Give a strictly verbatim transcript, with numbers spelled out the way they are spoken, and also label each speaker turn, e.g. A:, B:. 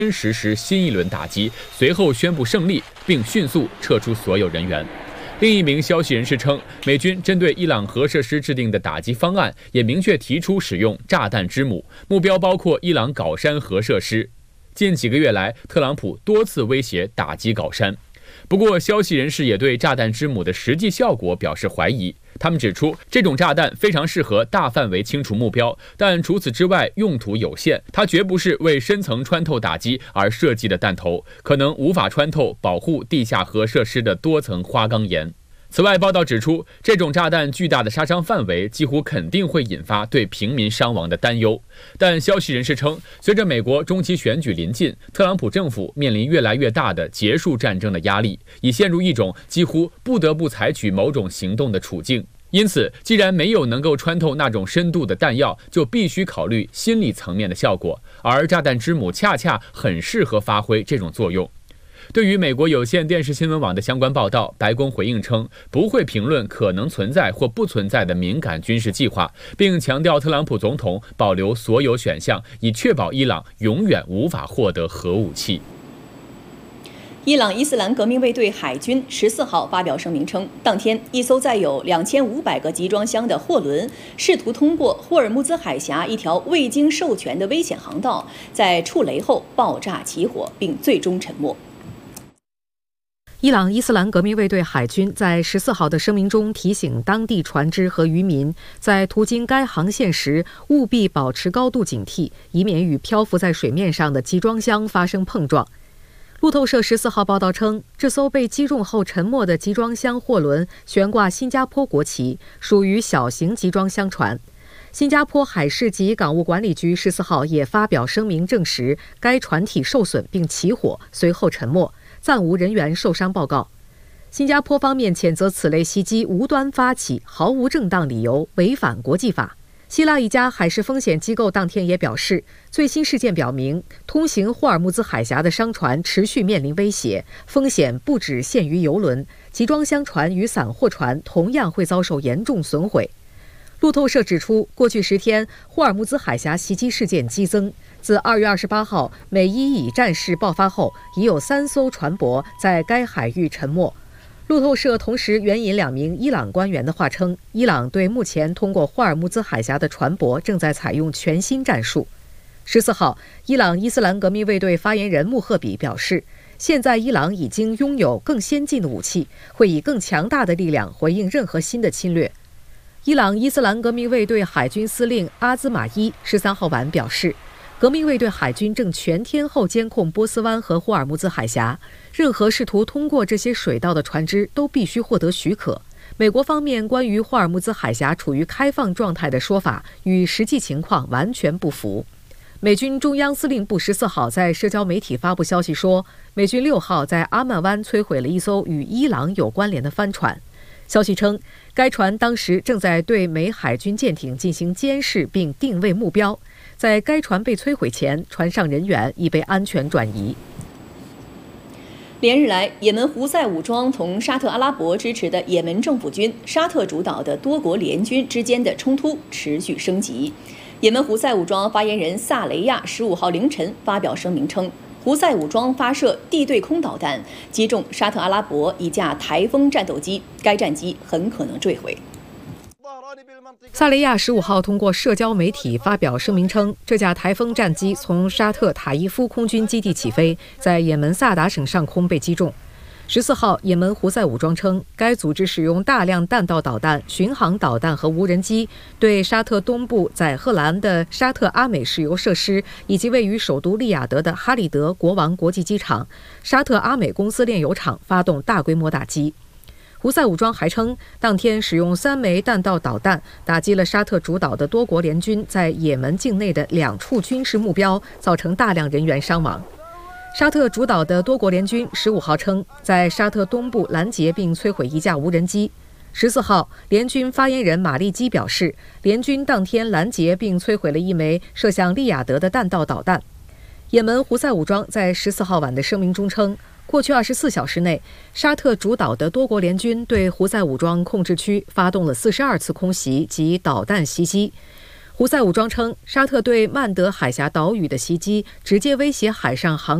A: 实施新一轮打击，随后宣布胜利，并迅速撤出所有人员。另一名消息人士称，美军针对伊朗核设施制定的打击方案也明确提出使用炸弹之母，目标包括伊朗皋山核设施。近几个月来，特朗普多次威胁打击皋山。不过，消息人士也对炸弹之母的实际效果表示怀疑。他们指出，这种炸弹非常适合大范围清除目标，但除此之外用途有限。它绝不是为深层穿透打击而设计的弹头，可能无法穿透保护地下核设施的多层花岗岩。此外，报道指出，这种炸弹巨大的杀伤范围几乎肯定会引发对平民伤亡的担忧。但消息人士称，随着美国中期选举临近，特朗普政府面临越来越大的结束战争的压力，已陷入一种几乎不得不采取某种行动的处境。因此，既然没有能够穿透那种深度的弹药，就必须考虑心理层面的效果，而炸弹之母恰恰很适合发挥这种作用。对于美国有线电视新闻网的相关报道，白宫回应称不会评论可能存在或不存在的敏感军事计划，并强调特朗普总统保留所有选项，以确保伊朗永远无法获得核武器。
B: 伊朗伊斯兰革命卫队海军十四号发表声明称，当天一艘载有两千五百个集装箱的货轮试图通过霍尔木兹海峡一条未经授权的危险航道，在触雷后爆炸起火，并最终沉没。
C: 伊朗伊斯兰革命卫队海军在十四号的声明中提醒当地船只和渔民，在途经该航线时务必保持高度警惕，以免与漂浮在水面上的集装箱发生碰撞。路透社十四号报道称，这艘被击中后沉没的集装箱货轮悬挂新加坡国旗，属于小型集装箱船。新加坡海事及港务管理局十四号也发表声明证实，该船体受损并起火，随后沉没，暂无人员受伤报告。新加坡方面谴责此类袭击无端发起，毫无正当理由，违反国际法。希腊一家海事风险机构当天也表示，最新事件表明，通行霍尔木兹海峡的商船持续面临威胁，风险不只限于邮轮，集装箱船与散货船同样会遭受严重损毁。路透社指出，过去十天，霍尔木兹海峡袭击事件激增。自二月二十八号美伊以战事爆发后，已有三艘船舶在该海域沉没。路透社同时援引两名伊朗官员的话称，伊朗对目前通过霍尔木兹海峡的船舶正在采用全新战术。十四号，伊朗伊斯兰革命卫队发言人穆赫比表示，现在伊朗已经拥有更先进的武器，会以更强大的力量回应任何新的侵略。伊朗伊斯兰革命卫队海军司令阿兹马伊十三号晚表示，革命卫队海军正全天候监控波斯湾和霍尔木兹海峡，任何试图通过这些水道的船只都必须获得许可。美国方面关于霍尔木兹海峡处于开放状态的说法与实际情况完全不符。美军中央司令部十四号在社交媒体发布消息说，美军六号在阿曼湾摧毁了一艘与伊朗有关联的帆船。消息称，该船当时正在对美海军舰艇进行监视并定位目标。在该船被摧毁前，船上人员已被安全转移。
B: 连日来，也门胡塞武装同沙特阿拉伯支持的也门政府军、沙特主导的多国联军之间的冲突持续升级。也门胡塞武装发言人萨雷亚十五号凌晨发表声明称，胡塞武装发射地对空导弹击中沙特阿拉伯一架台风战斗机，该战机很可能坠毁。
C: 萨雷亚十五号通过社交媒体发表声明称，这架台风战机从沙特塔伊夫空军基地起飞，在也门萨达省上空被击中。十四号，也门胡塞武装称，该组织使用大量弹道导弹、巡航导弹和无人机，对沙特东部载赫兰的沙特阿美石油设施以及位于首都利雅得的哈里德国王国际机场、沙特阿美公司炼油厂发动大规模打击。胡塞武装还称，当天使用三枚弹道导弹打击了沙特主导的多国联军在也门境内的两处军事目标，造成大量人员伤亡。沙特主导的多国联军十五号称，在沙特东部拦截并摧毁一架无人机。十四号，联军发言人马利基表示，联军当天拦截并摧毁了一枚射向利雅得的弹道导弹。也门胡塞武装在十四号晚的声明中称，过去二十四小时内，沙特主导的多国联军对胡塞武装控制区发动了四十二次空袭及导弹袭击。 胡塞武装称，沙特对曼德海峡岛屿的袭击直接威胁海上航